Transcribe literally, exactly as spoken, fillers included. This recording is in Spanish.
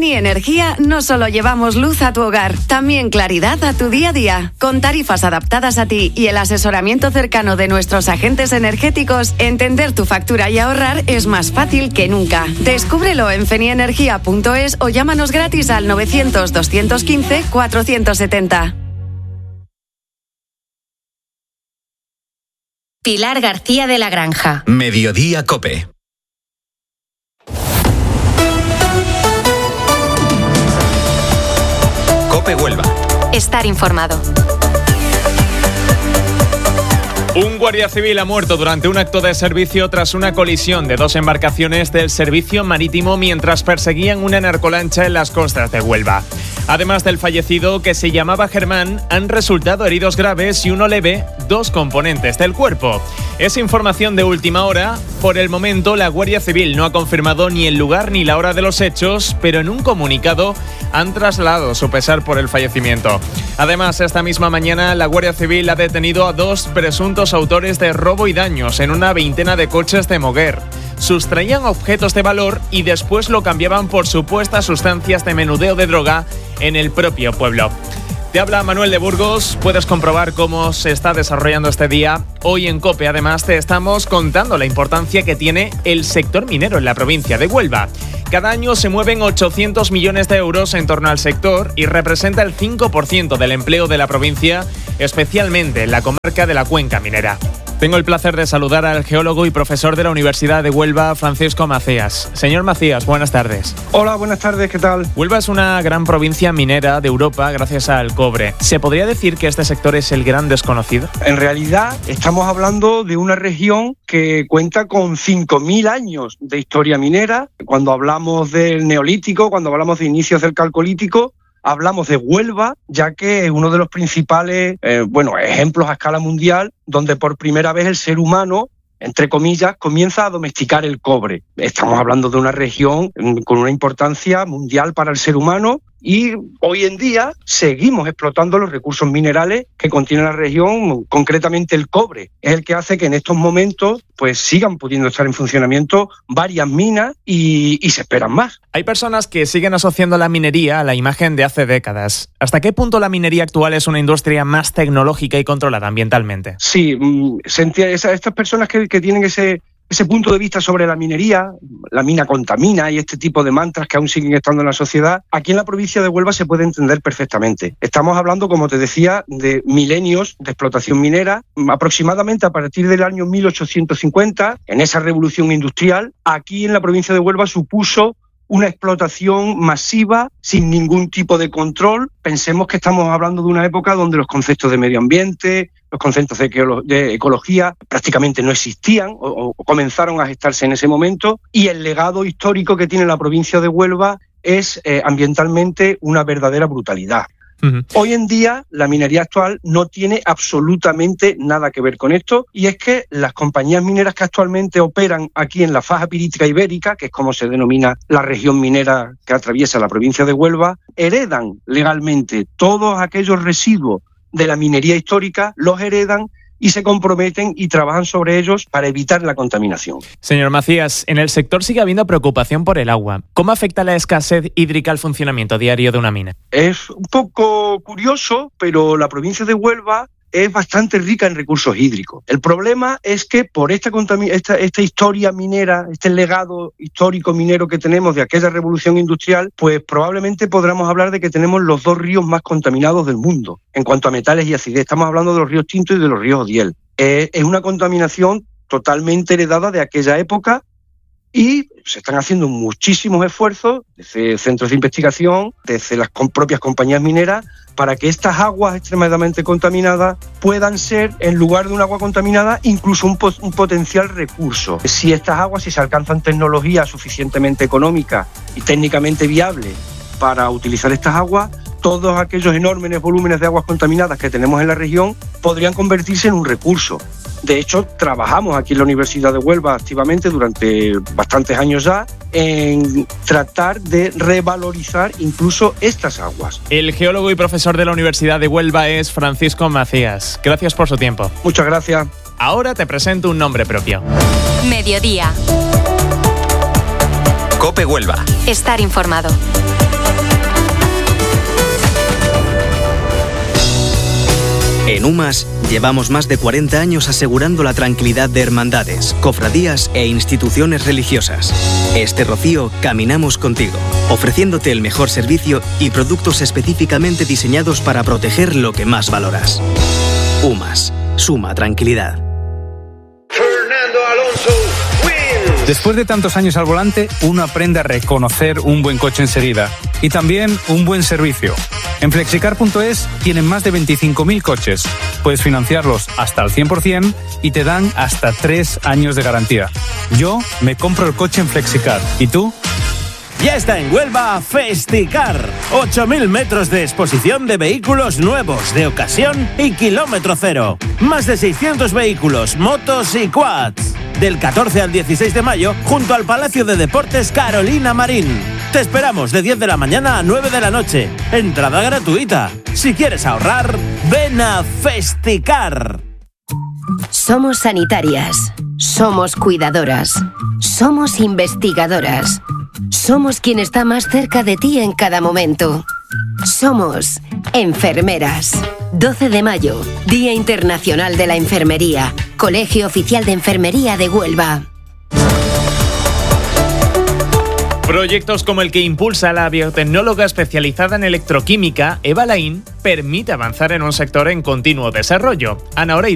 Feni Energía no solo llevamos luz a tu hogar, también claridad a tu día a día. Con tarifas adaptadas a ti y el asesoramiento cercano de nuestros agentes energéticos, entender tu factura y ahorrar es más fácil que nunca. Descúbrelo en fenienergia punto es o llámanos gratis al novecientos, doscientos quince, cuatrocientos setenta. Pilar García de la Granja. Mediodía COPE. COPE Huelva. Estar informado. Un guardia civil ha muerto durante un acto de servicio tras una colisión de dos embarcaciones del servicio marítimo mientras perseguían una narcolancha en las costas de Huelva. Además del fallecido, que se llamaba Germán, han resultado heridos graves y uno leve, dos componentes del cuerpo. Es información de última hora. Por el momento, la Guardia Civil no ha confirmado ni el lugar ni la hora de los hechos, pero en un comunicado han trasladado su pesar por el fallecimiento. Además, esta misma mañana, la Guardia Civil ha detenido a dos presuntos autores de robo y daños en una veintena de coches de Moguer. Sustraían objetos de valor y después lo cambiaban por supuestas sustancias de menudeo de droga en el propio pueblo. Te habla Manuel de Burgos, puedes comprobar cómo se está desarrollando este día. Hoy en COPE además te estamos contando la importancia que tiene el sector minero en la provincia de Huelva. Cada año se mueven ochocientos millones de euros en torno al sector y representa el cinco por ciento del empleo de la provincia, especialmente en la comarca de la Cuenca Minera. Tengo el placer de saludar al geólogo y profesor de la Universidad de Huelva, Francisco Macías. Señor Macías, buenas tardes. Hola, buenas tardes, ¿qué tal? Huelva es una gran provincia minera de Europa gracias al cobre. ¿Se podría decir que este sector es el gran desconocido? En realidad, estamos hablando de una región que cuenta con cinco mil años de historia minera. Cuando hablamos del Neolítico, cuando hablamos de inicios del Calcolítico, hablamos de Huelva, ya que es uno de los principales eh, bueno, ejemplos a escala mundial donde por primera vez el ser humano, entre comillas, comienza a domesticar el cobre. Estamos hablando de una región con una importancia mundial para el ser humano y hoy en día seguimos explotando los recursos minerales que contiene la región, concretamente el cobre. Es el que hace que en estos momentos pues sigan pudiendo estar en funcionamiento varias minas y, y se esperan más. Hay personas que siguen asociando la minería a la imagen de hace décadas. ¿Hasta qué punto la minería actual es una industria más tecnológica y controlada ambientalmente? Sí, se entiende, estas personas que, que tienen ese... Ese punto de vista sobre la minería, la mina contamina y este tipo de mantras que aún siguen estando en la sociedad, aquí en la provincia de Huelva se puede entender perfectamente. Estamos hablando, como te decía, de milenios de explotación minera, aproximadamente a partir del año mil ochocientos cincuenta, en esa revolución industrial, aquí en la provincia de Huelva supuso una explotación masiva sin ningún tipo de control. Pensemos que estamos hablando de una época donde los conceptos de medio ambiente, los conceptos de, eco- de ecología prácticamente no existían o, o comenzaron a gestarse en ese momento, y el legado histórico que tiene la provincia de Huelva es eh, ambientalmente una verdadera brutalidad. Uh-huh. Hoy en día la minería actual no tiene absolutamente nada que ver con esto, y es que las compañías mineras que actualmente operan aquí en la faja pirítica ibérica, que es como se denomina la región minera que atraviesa la provincia de Huelva, heredan legalmente todos aquellos residuos de la minería histórica, los heredan y se comprometen y trabajan sobre ellos para evitar la contaminación. Señor Macías, en el sector sigue habiendo preocupación por el agua. ¿Cómo afecta la escasez hídrica al funcionamiento diario de una mina? Es un poco curioso, pero la provincia de Huelva es bastante rica en recursos hídricos. El problema es que por esta, contamin- esta, esta historia minera, este legado histórico minero que tenemos de aquella revolución industrial, pues probablemente podremos hablar de que tenemos los dos ríos más contaminados del mundo en cuanto a metales y acidez. Estamos hablando de los ríos Tinto y de los ríos Odiel. Eh, es una contaminación totalmente heredada de aquella época y se están haciendo muchísimos esfuerzos desde centros de investigación, desde las com- propias compañías mineras, para que estas aguas extremadamente contaminadas puedan ser, en lugar de un agua contaminada, incluso un, po- un potencial recurso. Si estas aguas, si se alcanzan tecnologías suficientemente económicas y técnicamente viables para utilizar estas aguas, todos aquellos enormes volúmenes de aguas contaminadas que tenemos en la región podrían convertirse en un recurso. De hecho, trabajamos aquí en la Universidad de Huelva activamente durante bastantes años ya en tratar de revalorizar incluso estas aguas. El geólogo y profesor de la Universidad de Huelva es Francisco Macías. Gracias por su tiempo. Muchas gracias. Ahora te presento un nombre propio. Mediodía. COPE Huelva. Estar informado. En UMAS llevamos más de cuarenta años asegurando la tranquilidad de hermandades, cofradías e instituciones religiosas. Este Rocío caminamos contigo, ofreciéndote el mejor servicio y productos específicamente diseñados para proteger lo que más valoras. UMAS, suma tranquilidad. Fernando Alonso wins. Después de tantos años al volante, uno aprende a reconocer un buen coche enseguida y también un buen servicio. En flexicar punto es tienen más de veinticinco mil coches. Puedes financiarlos hasta el cien por ciento y te dan hasta tres años de garantía. Yo me compro el coche en Flexicar. ¿Y tú? Ya está en Huelva Festicar. ocho mil metros de exposición de vehículos nuevos, de ocasión y kilómetro cero. Más de seiscientos vehículos, motos y quads. Del catorce al dieciséis de mayo, junto al Palacio de Deportes Carolina Marín. Te esperamos de diez de la mañana a nueve de la noche. Entrada gratuita. Si quieres ahorrar, ven a Festicar. Somos sanitarias. Somos cuidadoras. Somos investigadoras. Somos quien está más cerca de ti en cada momento. Somos enfermeras. doce de mayo, Día Internacional de la Enfermería. Colegio Oficial de Enfermería de Huelva. Proyectos como el que impulsa la biotecnóloga especializada en electroquímica, Eva Laín, permite avanzar en un sector en continuo desarrollo. Ana Oreiro